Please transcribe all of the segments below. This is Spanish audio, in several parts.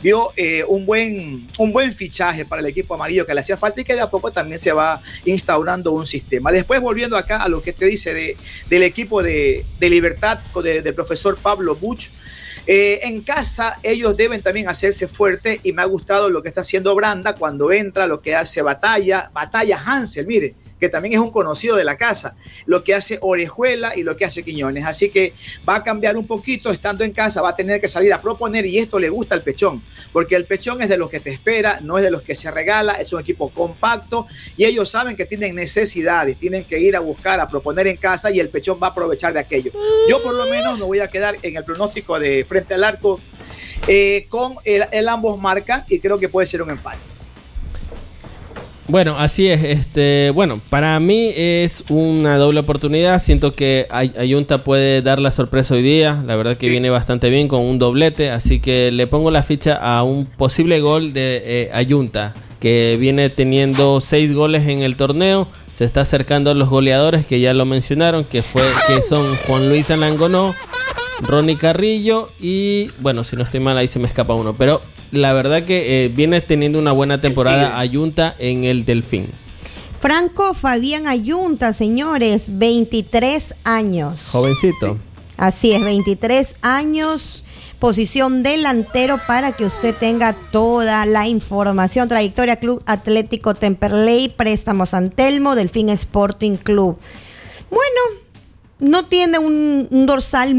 vio un buen fichaje para el equipo amarillo que le hacía falta y que de a poco también se va instaurando un sistema. Después, volviendo acá a lo que te dice del equipo de Libertad, del profesor Pablo Buch, en casa ellos deben también hacerse fuerte y me ha gustado lo que está haciendo Branda cuando entra, lo que hace Batalla Hansel, mire, que también es un conocido de la casa, lo que hace Orejuela y lo que hace Quiñones. Así que va a cambiar un poquito, estando en casa va a tener que salir a proponer, y esto le gusta al Pechón, porque el Pechón es de los que te espera, no es de los que se regala, es un equipo compacto y ellos saben que tienen necesidades, tienen que ir a buscar, a proponer en casa, y el Pechón va a aprovechar de aquello. Yo por lo menos me voy a quedar en el pronóstico de frente al arco con el ambos marcan, y creo que puede ser un empate. Bueno, así es. Bueno, para mí es una doble oportunidad. Siento que Ayunta puede dar la sorpresa hoy día. La verdad que viene bastante bien con un doblete. Así que le pongo la ficha a un posible gol de Ayunta, que viene teniendo 6 goles en el torneo. Se está acercando a los goleadores que ya lo mencionaron, que son Juan Luis Alangonó, Ronnie Carrillo y, bueno, si no estoy mal, ahí se me escapa uno. Pero la verdad que viene teniendo una buena temporada Ayunta en el Delfín. Franco Fabián Ayunta, señores, 23 años. Jovencito. Así es, 23 años. Posición delantero para que usted tenga toda la información. Trayectoria: Club Atlético Temperley, Préstamo San Telmo, Delfín Sporting Club. Bueno, no tiene un dorsal,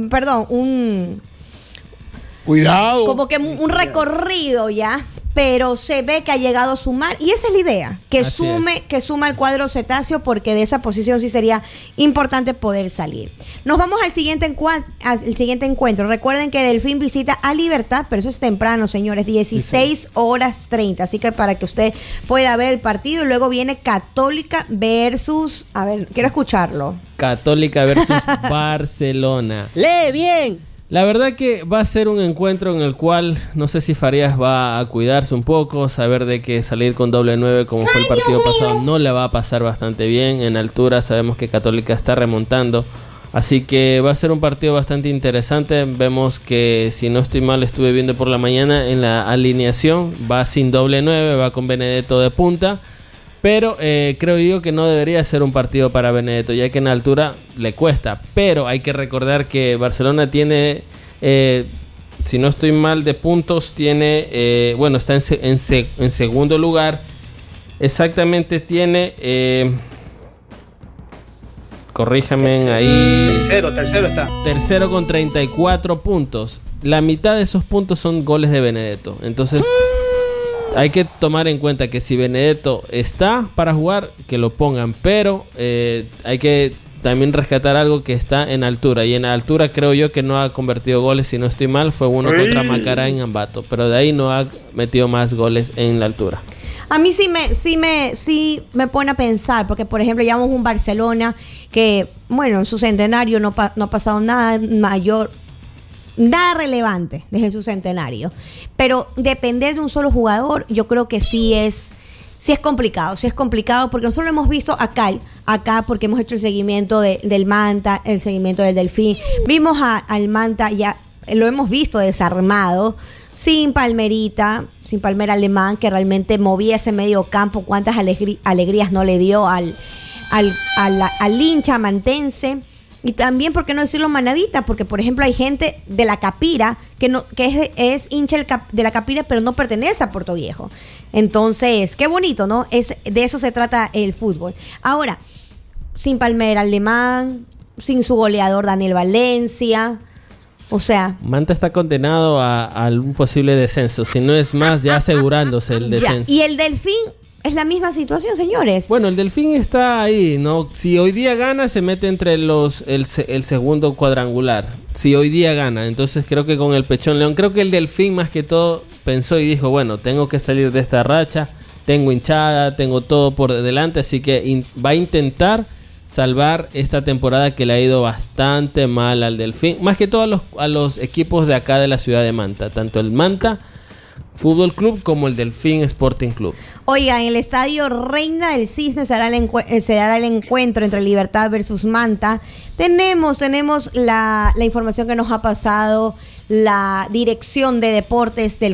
cuidado. Como que un recorrido ya, pero se ve que ha llegado a sumar, y esa es la idea, que suma el cuadro cetáceo, porque de esa posición sí sería importante poder salir. Nos vamos al siguiente encuentro. Recuerden que Delfín visita a Libertad, pero eso es temprano, señores, 16:30, así que para que usted pueda ver el partido. Y luego viene Católica versus, a ver, quiero escucharlo. Católica versus Barcelona. ¡Lee bien! La verdad que va a ser un encuentro en el cual no sé si Farías va a cuidarse un poco, saber de que salir con doble 9 como fue el partido pasado no le va a pasar bastante bien. En altura sabemos que Católica está remontando, así que va a ser un partido bastante interesante. Vemos que, si no estoy mal, estuve viendo por la mañana en la alineación, va sin doble 9, va con Benedetto de punta. Pero creo yo que no debería ser un partido para Benedetto, ya que en altura le cuesta. Pero hay que recordar que Barcelona tiene, si no estoy mal de puntos, tiene, está en segundo lugar. Exactamente tiene, corríjame ahí. Tercero está. Tercero con 34 puntos. La mitad de esos puntos son goles de Benedetto. Entonces hay que tomar en cuenta que si Benedetto está para jugar, que lo pongan, pero hay que también rescatar algo, que está en altura, y en altura creo yo que no ha convertido goles, si no estoy mal, fue uno contra Macará en Ambato, pero de ahí no ha metido más goles en la altura. A mí sí me pone a pensar, porque por ejemplo llevamos un Barcelona que, bueno, en su centenario no ha pasado nada mayor, nada relevante desde su centenario, pero depender de un solo jugador, yo creo que sí es complicado, porque nosotros lo hemos visto acá porque hemos hecho el seguimiento del Manta, el seguimiento del Delfín, vimos al Manta, ya lo hemos visto desarmado, sin Palmera Alemán, que realmente movía ese medio campo, cuántas alegrías no le dio al hincha mantense. Y también, ¿por qué no decirlo, Manavita? Porque, por ejemplo, hay gente de la Capira que es hincha de la Capira, pero no pertenece a Puerto Viejo. Entonces, qué bonito, ¿no? De eso se trata el fútbol. Ahora, sin Palmera Alemán, sin su goleador Daniel Valencia, o sea... Manta está condenado a un posible descenso, si no es más, ya asegurándose el descenso. Y el Delfín... es la misma situación, señores. Bueno, el Delfín está ahí, ¿no? Si hoy día gana, se mete entre el segundo cuadrangular. Si hoy día gana, entonces creo que con el Pechón León, creo que el Delfín más que todo pensó y dijo, bueno, tengo que salir de esta racha, tengo hinchada, tengo todo por delante, así que va a intentar salvar esta temporada que le ha ido bastante mal al Delfín, más que todo a los equipos de acá de la ciudad de Manta, tanto el Manta Fútbol Club como el Delfín Sporting Club. Oiga, en el estadio Reina del Cisne se hará el encuentro entre Libertad versus Manta. Tenemos la información que nos ha pasado la Dirección de Deportes del